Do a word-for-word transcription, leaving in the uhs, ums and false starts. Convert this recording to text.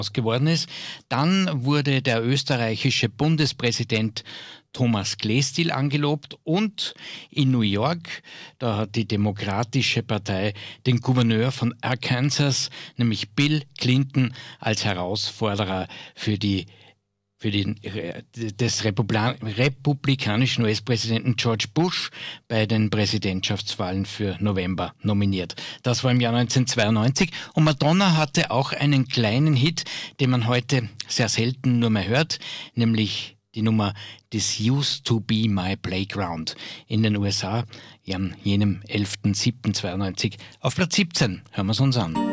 geworden ist. Dann wurde der österreichische Bundespräsident Thomas Klestil angelobt und in New York, da hat die Demokratische Partei den Gouverneur von Arkansas, nämlich Bill Clinton, als Herausforderer für die für den, des Republi- republikanischen U S-Präsidenten George Bush bei den Präsidentschaftswahlen für November nominiert. Das war im Jahr neunzehnhundertzweiundneunzig und Madonna hatte auch einen kleinen Hit, den man heute sehr selten nur mehr hört, nämlich die Nummer This Used to Be My Playground in den U S A, ja, an jenem elften siebten zweiundneunzig auf Platz siebzehn. Hören wir es uns an.